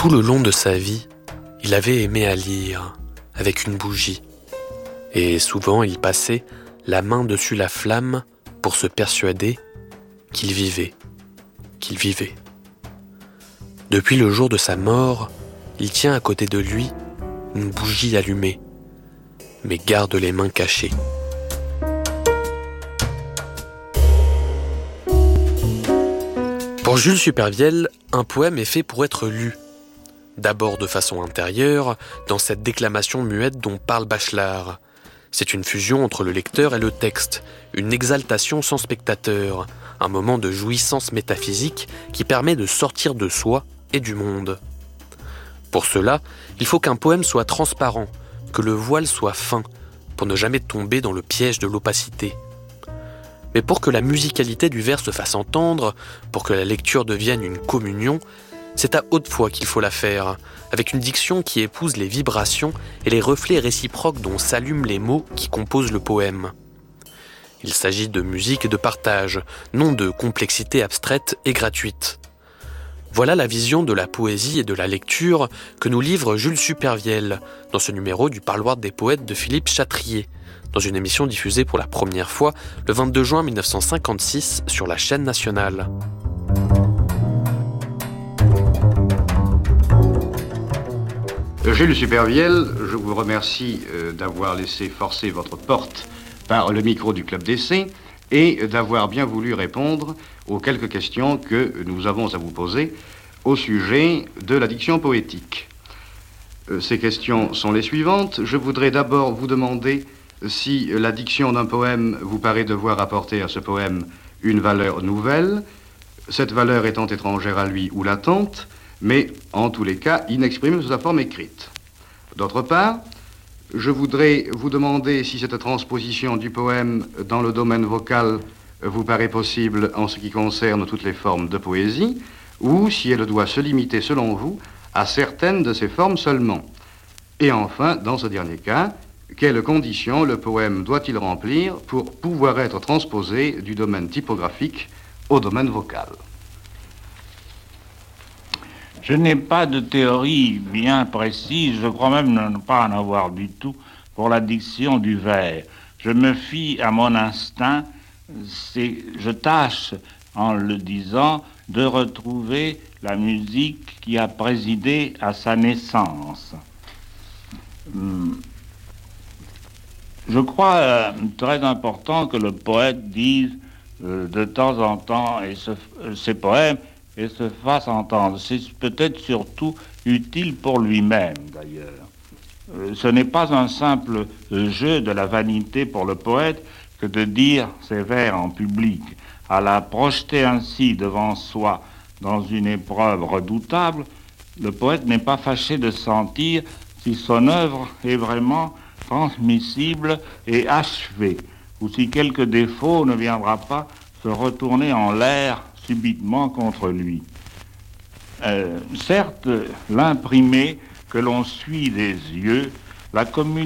Tout le long de sa vie, il avait aimé à lire, avec une bougie. Et souvent, il passait la main dessus la flamme pour se persuader qu'il vivait, qu'il vivait. Depuis le jour de sa mort, il tient à côté de lui une bougie allumée, mais garde les mains cachées. Pour Jules Supervielle, un poème est fait pour être lu. D'abord de façon intérieure, dans cette déclamation muette dont parle Bachelard. C'est une fusion entre le lecteur et le texte, une exaltation sans spectateur, un moment de jouissance métaphysique qui permet de sortir de soi et du monde. Pour cela, il faut qu'un poème soit transparent, que le voile soit fin, pour ne jamais tomber dans le piège de l'opacité. Mais pour que la musicalité du vers se fasse entendre, pour que la lecture devienne une communion, c'est à haute voix qu'il faut la faire, avec une diction qui épouse les vibrations et les reflets réciproques dont s'allument les mots qui composent le poème. Il s'agit de musique et de partage, non de complexité abstraite et gratuite. Voilà la vision de la poésie et de la lecture que nous livre Jules Supervielle dans ce numéro du Parloir des poètes de Philippe Chatrier, dans une émission diffusée pour la première fois le 22 juin 1956 sur la chaîne nationale. Jules Supervielle, je vous remercie d'avoir laissé forcer votre porte par le micro du Club d'essai et d'avoir bien voulu répondre aux quelques questions que nous avons à vous poser au sujet de la diction poétique. Ces questions sont les suivantes. Je voudrais d'abord vous demander si la diction d'un poème vous paraît devoir apporter à ce poème une valeur nouvelle, cette valeur étant étrangère à lui ou latente, mais en tous les cas inexprimée sous sa forme écrite. D'autre part, je voudrais vous demander si cette transposition du poème dans le domaine vocal vous paraît possible en ce qui concerne toutes les formes de poésie, ou si elle doit se limiter, selon vous, à certaines de ces formes seulement. Et enfin, dans ce dernier cas, quelles conditions le poème doit-il remplir pour pouvoir être transposé du domaine typographique au domaine vocal ? Je n'ai pas de théorie bien précise, je crois même ne pas en avoir du tout pour la diction du vers. Je me fie à mon instinct, je tâche, en le disant, de retrouver la musique qui a présidé à sa naissance. Je crois très important que le poète dise de temps en temps ses poèmes et se fasse entendre. C'est peut-être surtout utile pour lui-même, d'ailleurs. Ce n'est pas un simple jeu de la vanité pour le poète que de dire ses vers en public. À la projeter ainsi devant soi dans une épreuve redoutable, le poète n'est pas fâché de sentir si son œuvre est vraiment transmissible et achevée, ou si quelque défaut ne viendra pas se retourner en l'air subitement contre lui. Certes, l'imprimé que l'on suit des yeux, la communication